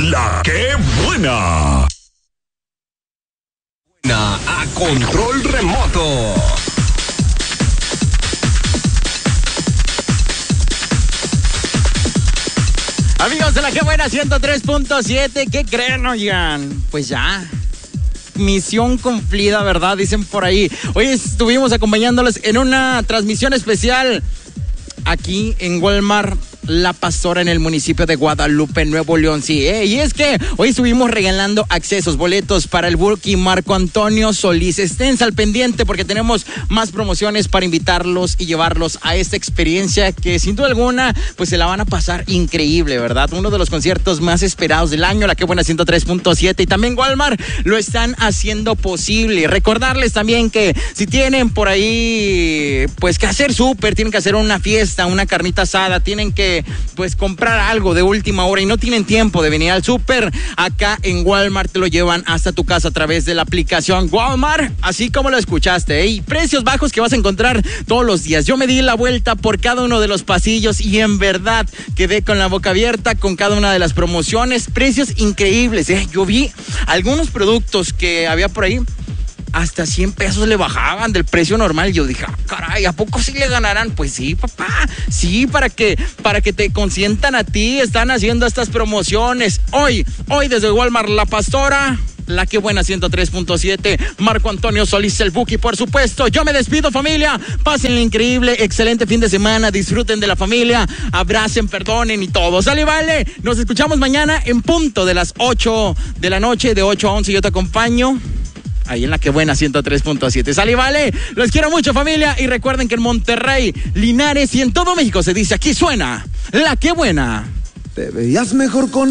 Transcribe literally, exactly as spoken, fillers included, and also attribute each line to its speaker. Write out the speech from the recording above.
Speaker 1: La que buena.
Speaker 2: Buena a control remoto.
Speaker 3: Amigos de la que buena ciento tres punto siete, ¿qué creen, oigan? Pues ya, misión cumplida, ¿verdad? Dicen por ahí. Hoy estuvimos acompañándoles en una transmisión especial aquí en Walmart La Pastora, en el municipio de Guadalupe, Nuevo León. Sí, ¿eh? Y es que hoy estuvimos regalando accesos, boletos para el Burki Marco Antonio Solís. Estén al pendiente porque tenemos más promociones para invitarlos y llevarlos a esta experiencia que sin duda alguna pues se la van a pasar increíble, ¿verdad? Uno de los conciertos más esperados del año, la que buena ciento tres punto siete, y también Walmart lo están haciendo posible. Recordarles también que si tienen por ahí pues que hacer súper, tienen que hacer una fiesta, una carnita asada, tienen que pues comprar algo de última hora y no tienen tiempo de venir al súper, acá en Walmart te lo llevan hasta tu casa a través de la aplicación Walmart, así como lo escuchaste, ¿eh? Y precios bajos que vas a encontrar todos los días. Yo me di la vuelta por cada uno de los pasillos y en verdad quedé con la boca abierta con cada una de las promociones, precios increíbles, ¿eh? Yo vi algunos productos que había por ahí, hasta cien pesos le bajaban del precio normal. Yo dije, ah, caray, ¿a poco sí le ganarán? Pues sí, papá, sí, para que, para que te consientan a ti, están haciendo estas promociones. Hoy, hoy desde Walmart La Pastora, la que buena ciento tres punto siete, Marco Antonio Solís, el Buki, por supuesto. Yo me despido, familia, pásenle increíble, excelente fin de semana, disfruten de la familia, abracen, perdonen y todo. Sale, vale, nos escuchamos mañana en punto de las ocho de la noche, de ocho a once, yo te acompaño ahí en la que buena ciento tres punto siete. Sale, vale, los quiero mucho, familia, y recuerden que en Monterrey, Linares y en todo México se dice, aquí suena la que buena.
Speaker 4: Te veías mejor con